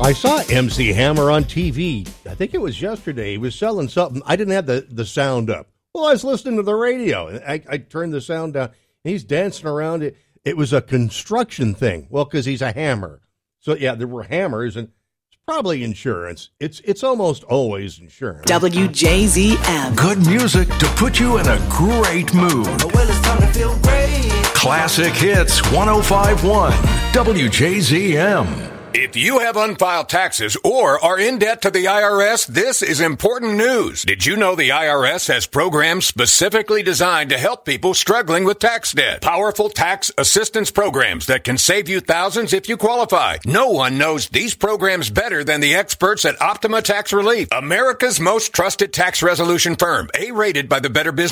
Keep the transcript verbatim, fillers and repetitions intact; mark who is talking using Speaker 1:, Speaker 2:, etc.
Speaker 1: I saw M C Hammer on T V. I think it was yesterday. He was selling something. I didn't have the, the sound up. Well, I was listening to the radio, and I, I turned the sound down. And he's dancing around it. It was a construction thing. Well, because he's a hammer. So, yeah, there were hammers, and it's probably insurance. It's it's almost always insurance.
Speaker 2: W J Z M.
Speaker 3: Good music to put you in a great mood.
Speaker 4: Well, it's time to feel great.
Speaker 3: Classic Hits one oh five point one W J Z M.
Speaker 5: If you have unfiled taxes or are in debt to the I R S, this is important news. Did you know the I R S has programs specifically designed to help people struggling with tax debt? Powerful tax assistance programs that can save you thousands if you qualify. No one knows these programs better than the experts at Optima Tax Relief, America's most trusted tax resolution firm, A-rated by the Better Business